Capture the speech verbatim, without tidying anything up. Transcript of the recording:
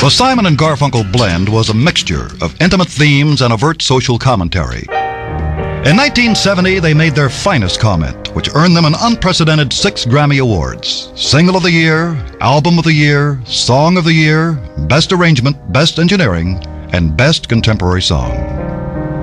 The Simon and Garfunkel blend was a mixture of intimate themes and overt social commentary. In nineteen seventy, they made their finest comment, which earned them an unprecedented six Grammy Awards: Single of the Year, Album of the Year, Song of the Year, Best Arrangement, Best Engineering, and Best Contemporary Song.